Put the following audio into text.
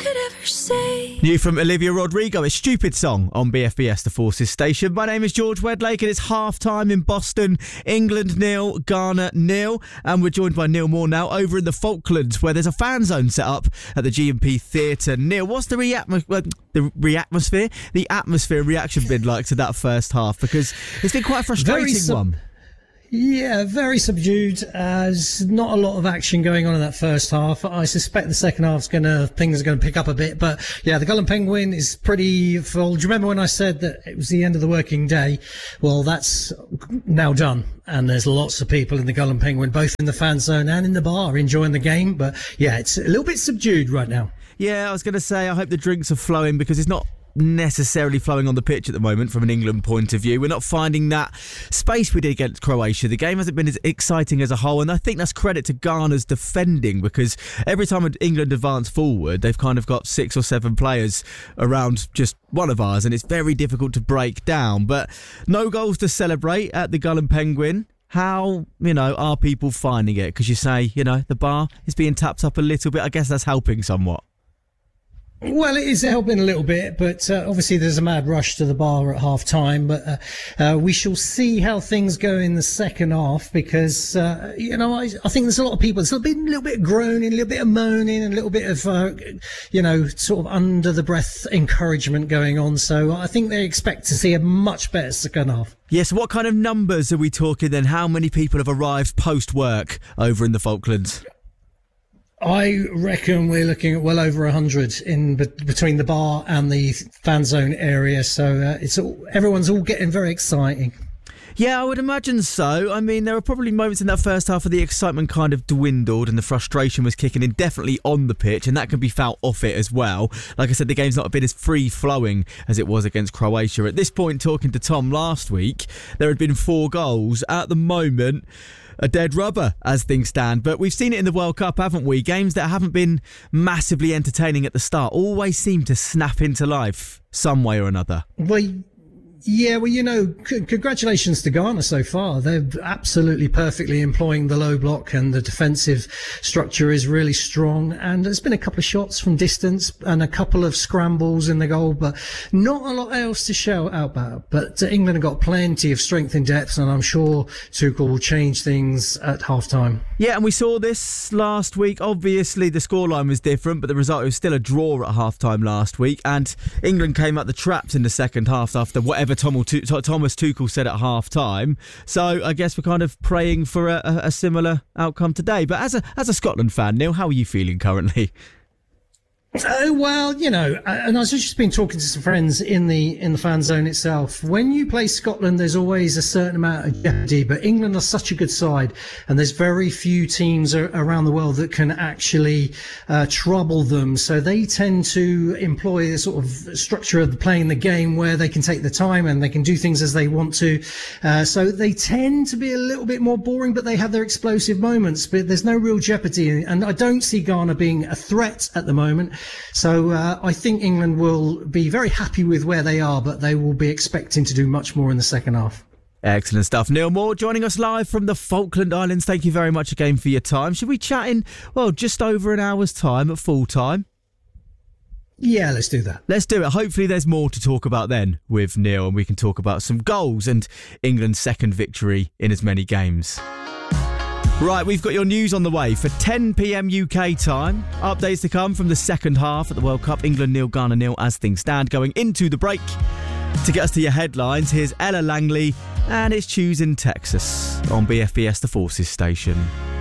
could ever say. New from Olivia Rodrigo, a Stupid Song on BFBS, the Forces station. My name is George Wedlake and it's half-time in Boston. England 0, Ghana 0. And we're joined by Neil Moore now over in the Falklands, where there's a fan zone set up at the G&P Theatre. Neil, what's the atmosphere reaction been like to that first half? Because it's been quite a frustrating one. Yeah, very subdued. There's not a lot of action going on in that first half. I suspect the second half's things are going to pick up a bit. But yeah, the Gull and Penguin is pretty full. Do you remember when I said that it was the end of the working day? Well, that's now done. And there's lots of people in the Gull and Penguin, both in the fan zone and in the bar, enjoying the game. But yeah, it's a little bit subdued right now. Yeah, I was going to say, I hope the drinks are flowing, because it's not necessarily flowing on the pitch at the moment from an England point of view. We're not finding that space we did against Croatia. The game hasn't been as exciting as a whole, and I think that's credit to Ghana's defending, because every time England advance forward, they've kind of got 6 or 7 players around just one of ours, and it's very difficult to break down. But no goals to celebrate at the Gull and Penguin. How, are people finding it? Because you say, the bar is being tapped up a little bit. I guess that's helping somewhat. Well, it is helping a little bit, but obviously there's a mad rush to the bar at half time. But we shall see how things go in the second half, because, I think there's a lot of people. There's been a little bit of groaning, a little bit of moaning, and a little bit of, sort of under the breath encouragement going on. So I think they expect to see a much better second half. Yes, what kind of numbers are we talking then? How many people have arrived post-work over in the Falklands? I reckon we're looking at well over 100 in between the bar and the fan zone area. So everyone's all getting very exciting. Yeah, I would imagine so. I mean, there were probably moments in that first half where the excitement kind of dwindled and the frustration was kicking in, definitely on the pitch, and that can be felt off it as well. Like I said, the game's not been as free-flowing as it was against Croatia. At this point, talking to Tom last week, there had been 4 goals. At the moment, a dead rubber as things stand. But we've seen it in the World Cup, haven't we? Games that haven't been massively entertaining at the start always seem to snap into life some way or another. Congratulations to Ghana so far. They're absolutely perfectly employing the low block, and the defensive structure is really strong. And there's been a couple of shots from distance and a couple of scrambles in the goal, but not a lot else to shout out about. But England have got plenty of strength in depth, and I'm sure Tuchel will change things at half-time. Yeah, and we saw this last week. Obviously, the scoreline was different, but the result was still a draw at half-time last week. And England came out the traps in the second half after whatever Thomas Tuchel said at half-time. So I guess we're kind of praying for a similar outcome today. But as a Scotland fan, Neil, how are you feeling currently? And I've just been talking to some friends in the fan zone itself. When you play Scotland, there's always a certain amount of jeopardy, but England are such a good side, and there's very few teams around the world that can actually trouble them. So they tend to employ the sort of structure of playing the game where they can take the time and they can do things as they want to. So they tend to be a little bit more boring, but they have their explosive moments. But there's no real jeopardy, and I don't see Ghana being a threat at the moment. So I think England will be very happy with where they are, but they will be expecting to do much more in the second half. Excellent stuff. Neil Moore joining us live from the Falkland Islands. Thank you very much again for your time. Should we chat in, just over an hour's time at full time? Yeah, let's do that. Let's do it. Hopefully there's more to talk about then with Neil, and we can talk about some goals and England's second victory in as many games. Right, we've got your news on the way for 10 p.m. UK time. Updates to come from the second half at the World Cup. England 0, Ghana 0 as things stand going into the break. To get us to your headlines, here's Ella Langley and it's Choosing Texas on BFBS, the Forces station.